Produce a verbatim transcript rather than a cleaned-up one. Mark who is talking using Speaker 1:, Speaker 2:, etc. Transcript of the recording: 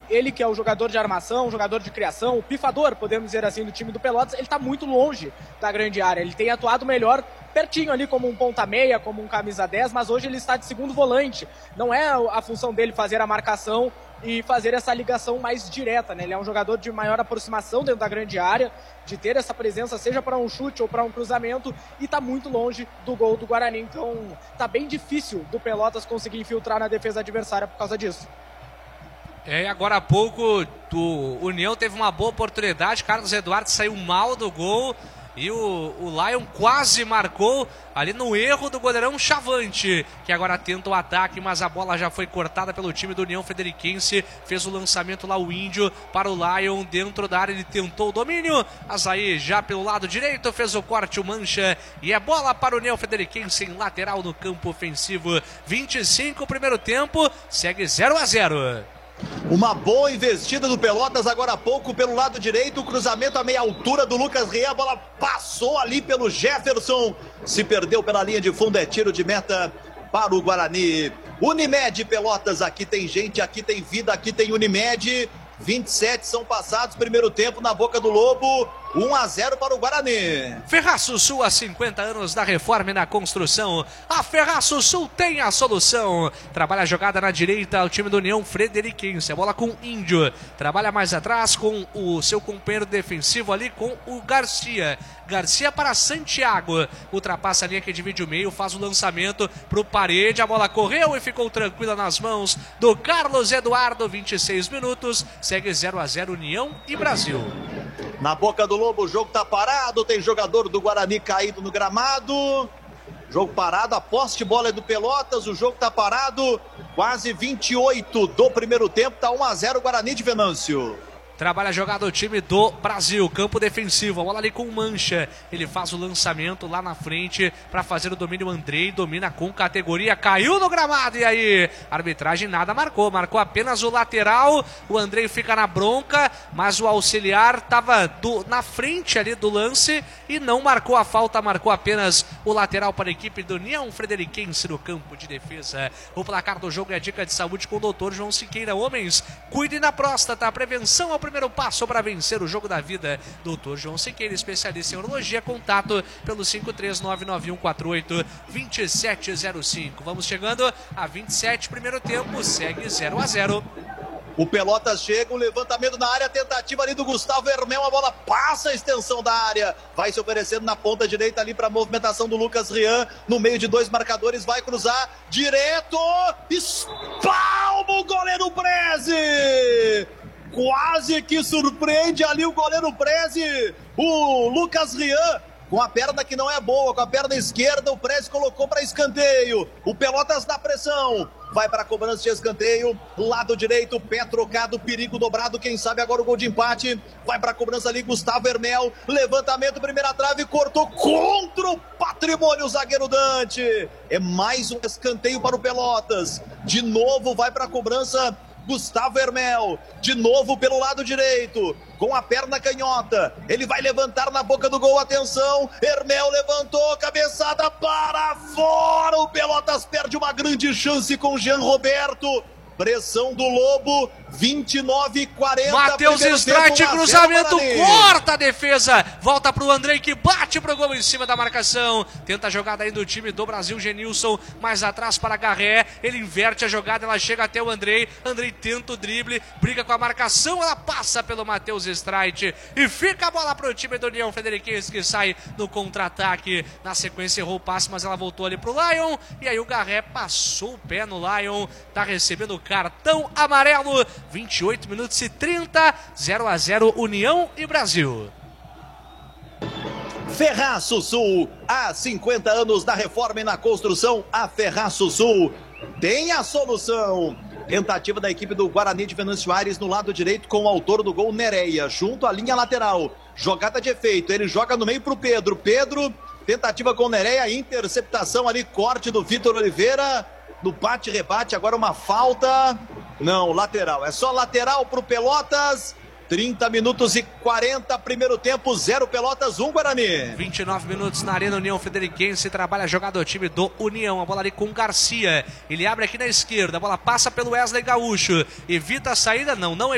Speaker 1: ele que é o jogador de armação, o jogador de criação, o pifador, podemos dizer assim, do time do Pelotas, ele está muito longe da grande área. Ele tem atuado melhor pertinho ali como um ponta-meia, como um camisa dez, mas hoje ele está de segundo volante. Não é a função dele fazer a marcação e fazer essa ligação mais direta, né? Ele é um jogador de maior aproximação dentro da grande área, de ter essa presença, seja para um chute ou para um cruzamento, e está muito longe do gol do Guarani. Então tá bem difícil do Pelotas conseguir infiltrar na defesa adversária por causa disso.
Speaker 2: É, agora há pouco o União teve uma boa oportunidade, Carlos Eduardo saiu mal do gol e o, o Lion quase marcou ali no erro do goleirão Chavante, que agora tenta o ataque, mas a bola já foi cortada pelo time do União Frederiquense. Fez o lançamento lá o Índio para o Lion dentro da área, ele tentou o domínio, mas aí já pelo lado direito fez o corte o Mancha e é bola para o União Frederiquense em lateral no campo ofensivo. vinte e cinco primeiro tempo, segue zero a zero.
Speaker 3: Uma boa investida do Pelotas agora há pouco pelo lado direito, o cruzamento a meia altura do Lucas Rian, a bola passou ali pelo Jefferson, se perdeu pela linha de fundo, é tiro de meta para o Guarani. Unimed Pelotas, aqui tem gente, aqui tem vida, aqui tem Unimed. vinte e sete são passados, primeiro tempo na Boca do Lobo, um a zero para o Guarani.
Speaker 2: Ferraço Sul, há cinquenta anos da reforma e na construção. A Ferraço Sul tem a solução. Trabalha a jogada na direita, o time do União Frederiquense. A bola com o Índio. Trabalha mais atrás com o seu companheiro defensivo ali, com o Garcia. Garcia para Santiago. Ultrapassa a linha que divide o meio, faz o lançamento para o Parede. A bola correu e ficou tranquila nas mãos do Carlos Eduardo. vinte e seis minutos. Segue zero a zero União e Brasil.
Speaker 3: Na Boca do Lobo o jogo tá parado, tem jogador do Guarani caído no gramado. Jogo parado, a posse de bola é do Pelotas, o jogo tá parado. Quase vinte e oito do primeiro tempo, tá um a zero Guarani de Venâncio.
Speaker 2: Trabalha a jogada o time do Brasil, campo defensivo, a bola ali com o Mancha, ele faz o lançamento lá na frente para fazer o domínio. O Andrei domina com categoria, caiu no gramado e aí, a arbitragem nada marcou, marcou apenas o lateral. O Andrei fica na bronca, mas o auxiliar estava na frente ali do lance e não marcou a falta, marcou apenas o lateral para a equipe do União Frederiquense no campo de defesa. O placar do jogo é a dica de saúde com o doutor João Siqueira. Homens, cuidem da próstata, a prevenção ao primeiro passo para vencer o jogo da vida. doutor João Siqueira, especialista em urologia, contato pelo cinco três nove nove um quatro oito dois sete zero cinco. Vamos chegando a vinte e sete, primeiro tempo, segue zero a zero.
Speaker 3: O Pelotas chega, um levantamento na área, tentativa ali do Gustavo Hermel, a bola passa a extensão da área, vai se oferecendo na ponta direita ali para a movimentação do Lucas Rian, no meio de dois marcadores, vai cruzar, direto, espalma o goleiro Preze! Quase que surpreende ali o goleiro Preze, o Lucas Rian, com a perna que não é boa, com a perna esquerda, o Preze colocou para escanteio, o Pelotas na pressão, vai para a cobrança de escanteio, lado direito, pé trocado, perigo dobrado, quem sabe agora o gol de empate, vai para a cobrança ali, Gustavo Hermel, levantamento, primeira trave, cortou contra o Patrimônio, o zagueiro Dante, é mais um escanteio para o Pelotas, de novo vai para a cobrança Gustavo Hermel, de novo pelo lado direito, com a perna canhota, ele vai levantar na boca do gol, atenção, Hermel levantou, cabeçada para fora, o Pelotas perde uma grande chance com o Jean Roberto, pressão do Lobo, vinte e nove a quarenta.
Speaker 2: Matheus Streit, cruzamento, corta a defesa, volta pro Andrei que bate pro gol em cima da marcação, tenta a jogada aí do time do Brasil, Genilson, mais atrás para Garré, ele inverte a jogada, ela chega até o Andrei, Andrei tenta o drible, briga com a marcação, ela passa pelo Matheus Streit e fica a bola pro time do União Frederiquense que sai no contra-ataque, na sequência errou o passe, mas ela voltou ali pro Lion, e aí o Garré passou o pé no Lion, tá recebendo o cartão amarelo. vinte e oito minutos e trinta, zero a zero União e Brasil.
Speaker 3: Ferraço Sul, há cinquenta anos da reforma e na construção, a Ferraço Sul tem a solução. Tentativa da equipe do Guarani de Venâncio Aires no lado direito com o autor do gol, Nereia, junto à linha lateral. Jogada de efeito, ele joga no meio para o Pedro. Pedro, tentativa com o Nereia, interceptação ali, corte do Vitor Oliveira. No bate-rebate, agora uma falta. Não, lateral. É só lateral pro Pelotas. trinta minutos e quarenta, primeiro tempo, zero Pelotas, um Guarani.
Speaker 2: vinte e nove minutos na Arena União Frederiquense, trabalha a jogada do time do União, a bola ali com o Garcia, ele abre aqui na esquerda, a bola passa pelo Wesley Gaúcho, evita a saída, não, não